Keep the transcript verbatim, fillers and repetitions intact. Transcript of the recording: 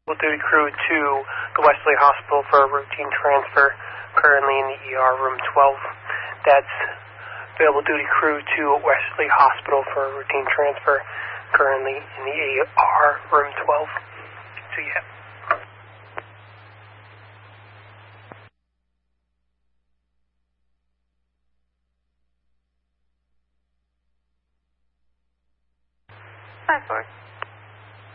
Duty crew to the Wesley Hospital for a routine transfer, currently in the E R room twelve. That's available duty crew to Wesley Hospital for a routine transfer, currently in the E R room twelve. So yeah. Five four.